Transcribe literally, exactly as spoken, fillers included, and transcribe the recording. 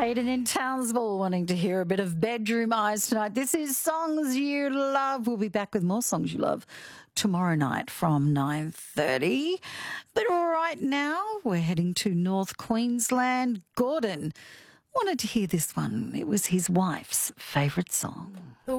Hayden in Townsville wanting to hear a bit of Bedroom Eyes tonight. This is Songs You Love. We'll be back with more Songs You Love tomorrow night from nine thirty. But right now, we're heading to North Queensland. Gordon wanted to hear this one. It was his wife's favourite song.